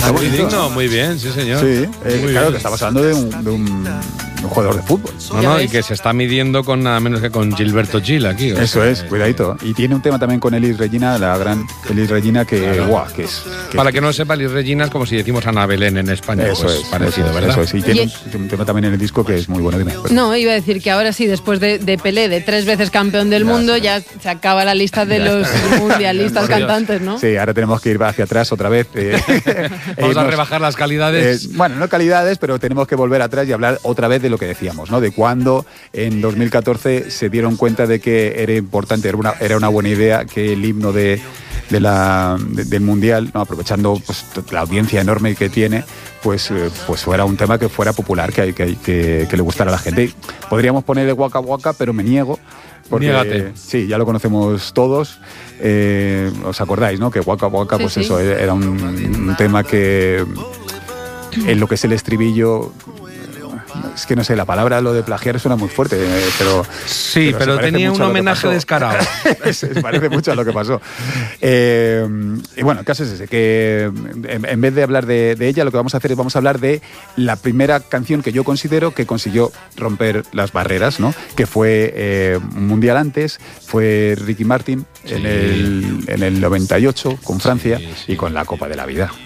Muy digno, muy bien, sí señor. Sí, Muy claro, bien. que estamos hablando de un jugador de fútbol. No, y que se está midiendo con nada menos que con Gilberto Gil aquí. o Eso sea, es, cuidadito. Y tiene un tema también con Elis Regina, la gran Elis Regina, que, Claro. guau, que es... Para que no sepa, Elis Regina es como si decimos Ana Belén en España. Eso pues es, parecido, eso es, ¿verdad? Eso es. Y tiene Y- un tema también en el disco que es muy bueno. Dime. No, iba a decir que ahora sí, después de Pelé, de 3 veces campeón del mundo, ya se acaba la lista de los mundialistas Por Dios. cantantes, ¿no? Sí, ahora tenemos que ir hacia atrás otra vez. Vamos a irnos- rebajar las calidades. bueno, no calidades, pero tenemos que volver atrás y hablar otra vez de lo que decíamos, ¿no? De cuando en 2014 se dieron cuenta de que era importante, era una buena idea que el himno del Mundial, ¿no? Aprovechando pues, la audiencia enorme que tiene, pues fuera un tema que fuera popular, que le gustara a la gente. Podríamos poner el Waka Waka, pero me niego. Porque, Niégate. sí, ya lo conocemos todos. ¿Os acordáis, no? Que Waka Waka, Sí, pues sí. eso, era un tema que en lo que es el estribillo, es que no sé, la palabra, lo de plagiar suena muy fuerte, pero... Sí, se pero parece tenía mucho un a lo que homenaje pasó. descarado. Se parece mucho a lo que pasó. Y bueno, el caso es ese, que en vez de hablar de ella, lo que vamos a hacer es vamos a hablar de la primera canción que yo considero que consiguió romper las barreras, ¿no? Que fue un mundial antes, fue Ricky Martin Sí. en el 98 con Francia Sí, sí. y con la Copa de la Vida.